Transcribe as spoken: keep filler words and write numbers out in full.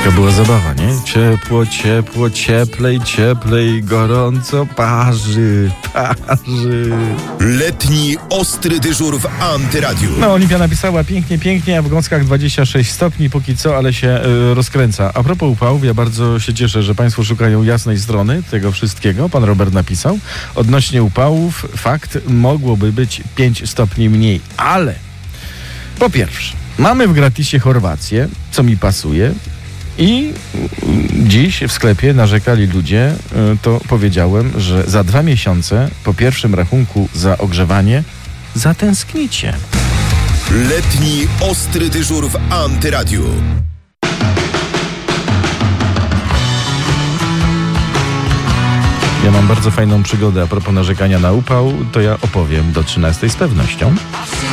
Taka była zabawa, nie? Ciepło, ciepło, cieplej, cieplej, gorąco, parzy, parzy. Letni ostry dyżur w Antyradiu. No, Olimpia napisała pięknie, pięknie, a w Gąskach dwadzieścia sześć stopni póki co, ale się y, rozkręca. A propos upałów, ja bardzo się cieszę, że Państwo szukają jasnej strony tego wszystkiego. Pan Robert napisał. Odnośnie upałów, fakt, mogłoby być pięć stopni mniej, ale po pierwsze, mamy w gratisie Chorwację, co mi pasuje. I dziś w sklepie narzekali ludzie, to powiedziałem, że za dwa miesiące po pierwszym rachunku za ogrzewanie zatęsknicie. Letni ostry dyżur w Antyradiu. Ja mam bardzo fajną przygodę a propos narzekania na upał, to ja opowiem do trzynastej z pewnością.